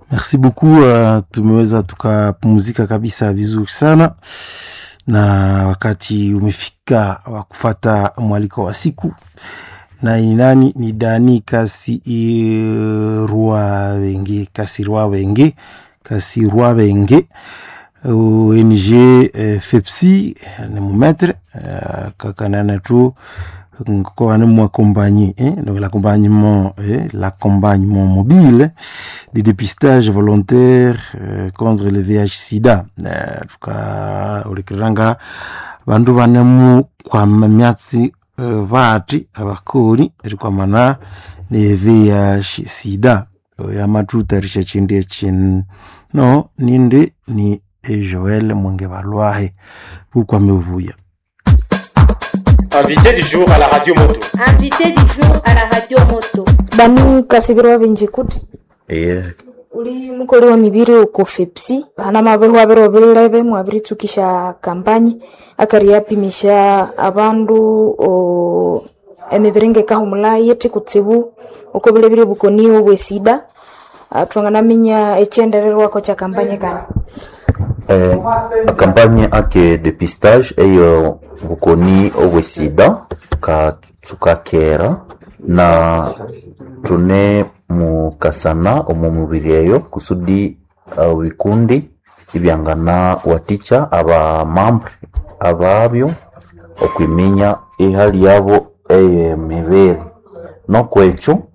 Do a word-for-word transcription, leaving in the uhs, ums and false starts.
Merci beaucoup. Uh, tumeweza tukapumzika kabisa vizuri sana, na wakati umefika wa kufuata mwaliko wa siku. Na ni nani? Ni Dani Kasi Rua Wenge, Kasi Rua Wenge, Kasi Rua Wenge, O N G uh, FEPSI, ni mumetre uh, kakanana tu kwa nous accompagner hein, donc l'accompagnement hein, l'accompagnement mobile de dépistage volontaire euh, contre le V I H sida. En tout cas ulikiranga bandu banemu kwa myatsi uh, vati abakoni kwa mana ne V I H sida ya matuta risha chinde chin no ninde ni Joel Mwengebalwahe pourquoi me vuya. Invité du jour à la radio moto. Invité du jour à la radio moto. Bani Kasibirwa Benjikuti. Yeah. Uli mukoli wa mibiri uko FEPSI. Hana mabeho wabero bilebe mwabiri tukisha kampanye. Akari yapimisha abandu o emibiringe kahumula yeti kutsibu. Uko bilebiri bukoni obwe sida. Tuangana minya echendererwa ko cha kampanye kana. Eh, kampanye ake dépistage eyo bukoni obwe sida ka tukakera na tune mukasana omumubiri eyo kusudi uh, wikundi ibyangana waticha aba membre ababyo okwiminya ihali yabo eye mibiri no kwecho